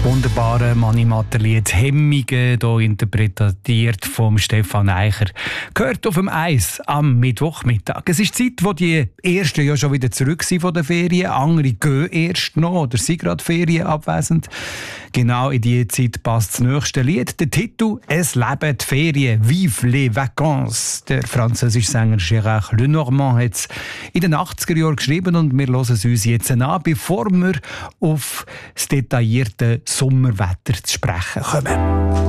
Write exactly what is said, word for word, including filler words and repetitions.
wunderbare Mani-Matter-Lied «Hemmige», hier interpretiert vom Stefan Eicher. Gehört auf dem Eis am Mittwochmittag. Es ist die Zeit, wo die Ersten ja schon wieder zurück sind von den Ferien. Andere gehen erst noch oder sind gerade Ferien abwesend. Genau in diese Zeit passt das nächste Lied. Der Titel «Es leben die Ferien», «Vive les vacances». Der französische Sänger Gérard Lenormand hat es in den achtziger Jahren geschrieben und wir hören es uns jetzt an, bevor wir auf das detaillierte Sommerwetter zu sprechen kommen.